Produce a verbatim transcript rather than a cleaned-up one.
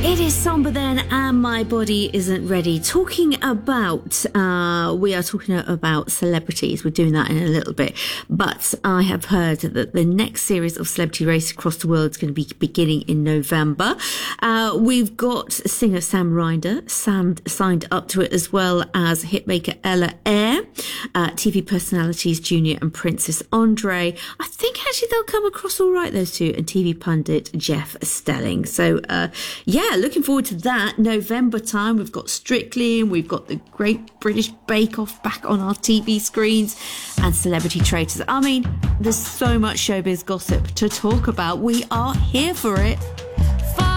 It is somber then, and my body isn't ready. Talking about, uh, we are talking about celebrities. We're doing that in a little bit. But I have heard that the next series of Celebrity Race across the world is going to be beginning in November. Uh, we've got singer Sam Ryder Sam signed up to it, as well as hitmaker Ella Eyre, uh, T V personalities Junior and Princess Andre. I think actually they'll come across all right, those two, and T V pundit Jeff Stelling. So, uh, yeah. Looking forward to that. November time, we've got Strictly, and we've got the Great British Bake Off back on our T V screens, and Celebrity Traitors. I mean, there's so much showbiz gossip to talk about. We are here for it.